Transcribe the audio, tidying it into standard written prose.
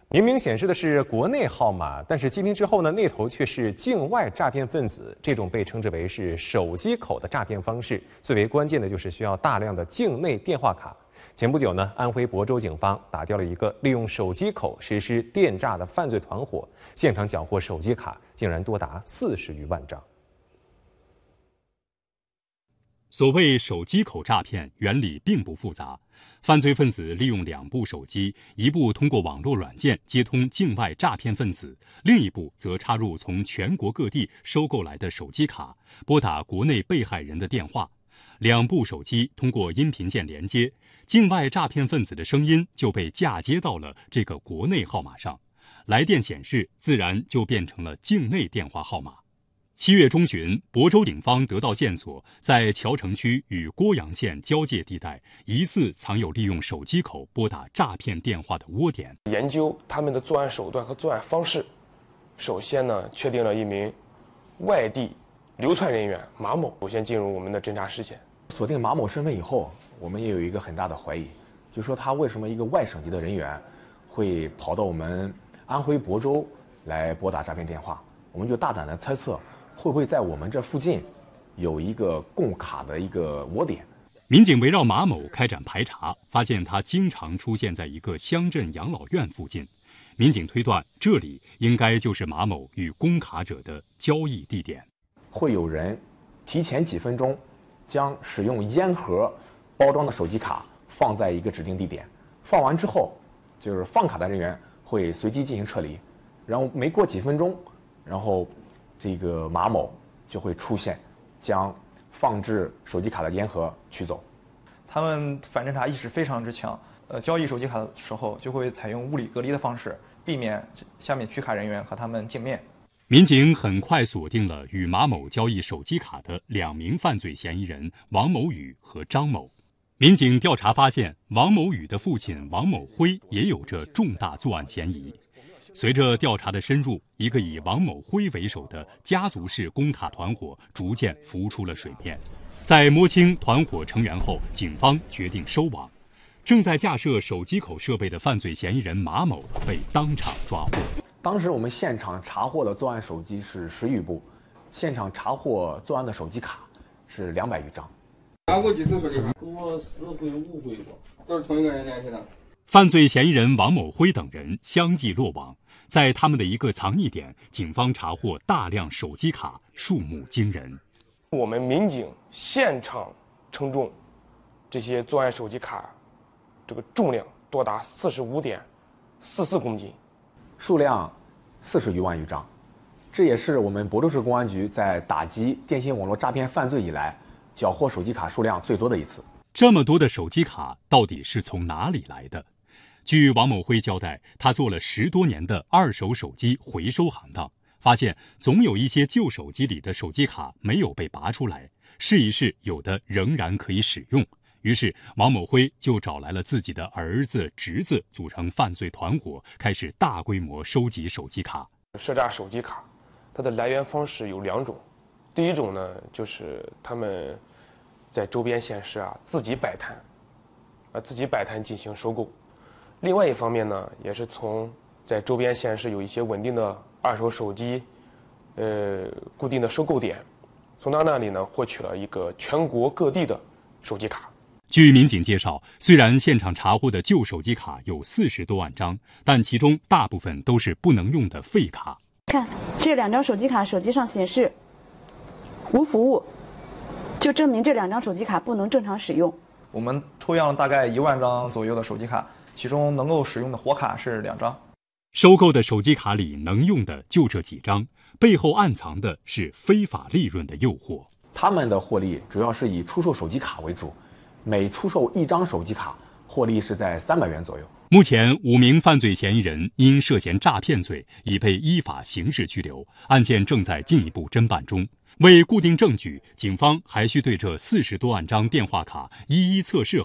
明明显示的是国内号码，但是今天之后呢，那头却是境外诈骗分子。这种被称之为是手机口的诈骗方式，最为关键的就是需要大量的境内电话卡。前不久呢，安徽亳州警方打掉了一个利用手机口实施电诈的犯罪团伙，现场缴获手机卡竟然多达40余万张。 所谓手机口诈骗原理并不复杂，犯罪分子利用2部手机，一部通过网络软件接通境外诈骗分子，另一部则插入从全国各地收购来的手机卡，拨打国内被害人的电话。2部手机通过音频线连接，境外诈骗分子的声音就被嫁接到了这个国内号码上，来电显示自然就变成了境内电话号码。7月中旬，亳州警方得到线索，在谯城区与郭阳县交界地带，疑似藏有利用手机口拨打诈骗电话的窝点。 研究他们的作案手段和作案方式，首先呢，确定了一名外地流窜人员马某，首先进入我们的侦查视线。 锁定马某身份以后，我们也有一个很大的怀疑，就说他为什么一个外省级的人员会跑到我们安徽亳州来拨打诈骗电话？我们就大胆的猜测，会不会在我们这附近有一个供卡的一个窝点？ 民警围绕马某开展排查，发现他经常出现在一个乡镇养老院附近。民警推断，这里应该就是马某与供卡者的交易地点。 会有人提前几分钟将使用烟盒包装的手机卡放在一个指定地点，放完之后，就是放卡的人员会随机进行撤离，然后没过几分钟，然后这个马某就会出现，将放置手机卡的烟盒取走。 他们反侦查意识非常之强，交易手机卡的时候就会采用物理隔离的方式，避免下面取卡人员和他们镜面。 民警很快锁定了与马某交易手机卡的2名犯罪嫌疑人王某宇和张某。民警调查发现，王某宇的父亲王某辉也有着重大作案嫌疑。随着调查的深入，一个以王某辉为首的家族式供卡团伙逐渐浮出了水面。在摸清团伙成员后，警方决定收网。正在架设手机口设备的犯罪嫌疑人马某被当场抓获。 当时我们现场查获的作案手机是10余部，现场查获作案的手机卡是200余张。 拿过几次手机卡？跟我4回5回吧，都是同一个人联系的。 犯罪嫌疑人王某辉等人相继落网，在他们的一个藏匿点，警方查获大量手机卡，数目惊人。 我们民警现场称重，这些作案手机卡，这个重量多达45.44公斤， 数量40余万余张。这也是我们亳州市公安局在打击电信网络诈骗犯罪以来缴获手机卡数量最多的一次。 这么多的手机卡到底是从哪里来的？据王某辉交代，他做了10多年的二手手机回收行当，发现总有一些旧手机里的手机卡没有被拔出来，试一试有的仍然可以使用。于是王某辉就找来了自己的儿子、侄子，组成犯罪团伙，开始大规模收集手机卡。 赊诈手机卡，它的来源方式有2种。第一种呢，就是他们在周边县市自己摆摊进行收购。另外一方面呢，也是从在周边县市有一些稳定的二手手机，固定的收购点，从他那里呢获取了一个全国各地的手机卡。 据民警介绍，虽然现场查获的旧手机卡有40多万张，但其中大部分都是不能用的废卡。 看这2张手机卡，手机上显示无服务，就证明这2张手机卡不能正常使用。 我们抽样了大概1万张左右的手机卡，其中能够使用的活卡是2张。 收购的手机卡里能用的就这几张，背后暗藏的是非法利润的诱惑。 他们的获利主要是以出售手机卡为主，每出售1张手机卡，获利是在300元左右。 目前5名犯罪嫌疑人因涉嫌诈骗罪已被依法刑事拘留，案件正在进一步侦办中。为固定证据，警方还需对这40多万张电话卡一一测试